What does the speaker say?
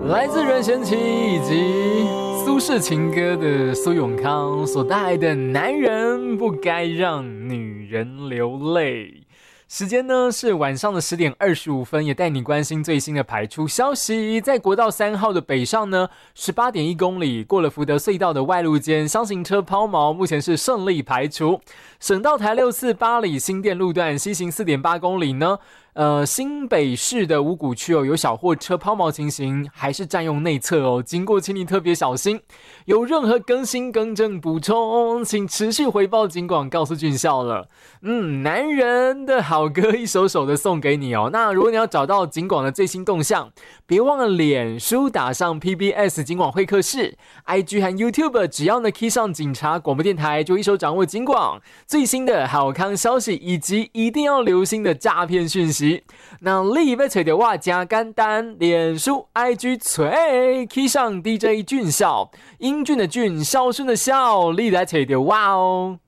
来自任贤齐以及苏轼情歌的苏永康所带来的男人不该让女人流泪。时间呢是晚上的10点25分，也带你关心最新的排出消息。在国道3号的北上呢 18.1 公里，过了福德隧道的外路间，箱型车抛锚，目前是顺利排除。省道台648里新店路段西行 4.8 公里呢，新北市的五股区有小货车抛锚情形，还是占用内侧哦，经过请你特别小心。有任何更新更正补充，请持续回报警广告诉军校了。男人的好歌一首首的送给你哦。那如果你要找到警广的最新动向，别忘了脸书打上 PBS 警广会客室， IG 和 YouTube 只要呢 key 上警察广播电台，就一手掌握警广最新的好康消息，以及一定要留心的诈骗讯息。那你要找到我真简单，脸书 IG 找 key 上 DJ 俊孝，英俊的俊，孝顺的孝，你来找到我哦。